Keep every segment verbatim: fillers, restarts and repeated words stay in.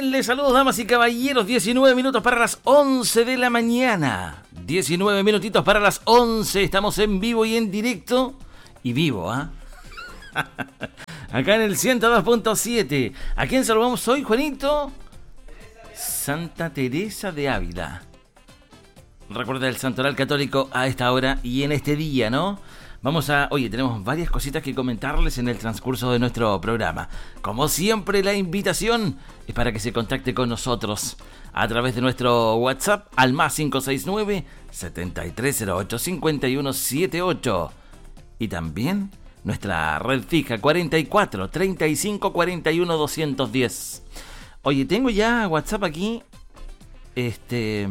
les saludos, damas y caballeros. diecinueve minutos para las once de la mañana. diecinueve minutitos para las once. Estamos en vivo y en directo. Y vivo, ¿ah? ¿eh? Acá en el ciento dos punto siete. ¿A quién saludamos hoy, Juanito? Santa Teresa de Ávila. Recuerda el santoral católico a esta hora y en este día, ¿no? Vamos a... Oye, tenemos varias cositas que comentarles en el transcurso de nuestro programa. Como siempre, la invitación es para que se contacte con nosotros a través de nuestro WhatsApp al más cinco seis nueve, setenta y tres cero ocho, cincuenta y uno setenta y ocho. Y también nuestra red fija cuarenta y cuatro, treinta y cinco, cuarenta y uno, doscientos diez. Oye, tengo ya WhatsApp aquí. Este...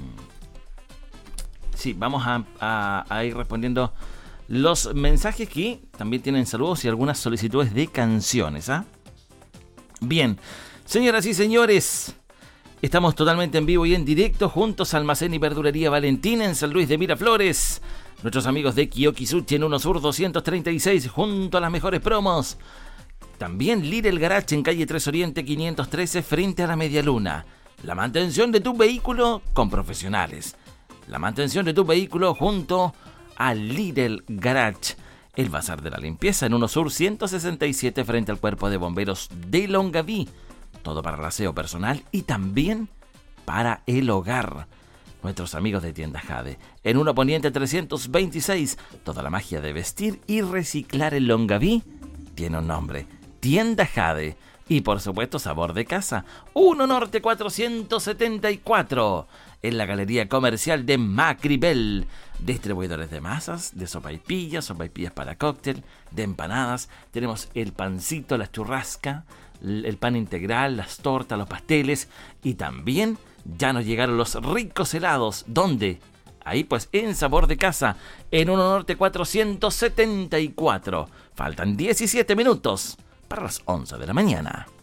Sí, vamos a, a, a ir respondiendo los mensajes que también tienen saludos y algunas solicitudes de canciones, ¿ah? Bien, señoras y señores, estamos totalmente en vivo y en directo juntos a Almacén y Verdulería Valentina en San Luis de Miraflores. Nuestros amigos de Kiyoki Sushi en Uno Sur doscientos treinta y seis junto a las mejores promos. También Lidl Garage en calle tres Oriente quinientos trece frente a la Media Luna. La mantención de tu vehículo con profesionales. La mantención de tu vehículo junto a Lidl Garage. El Bazar de la Limpieza en Uno Sur ciento sesenta y siete frente al Cuerpo de Bomberos de Longaví. Todo para el aseo personal y también para el hogar. Nuestros amigos de Tienda Jade en Uno Poniente trescientos veintiséis. Toda la magia de vestir y reciclar en Longaví tiene un nombre: Tienda Jade. Y por supuesto, sabor de casa. Uno Norte cuatrocientos setenta y cuatro. En la galería comercial de Macribel. Distribuidores de masas, de sopaipillas, sopaipillas para cóctel, de empanadas. Tenemos el pancito, la churrasca, el pan integral, las tortas, los pasteles. Y también ya nos llegaron los ricos helados. ¿Dónde? Ahí pues en Sabor de Casa, en Uno Norte cuatrocientos setenta y cuatro. Faltan diecisiete minutos para las once de la mañana.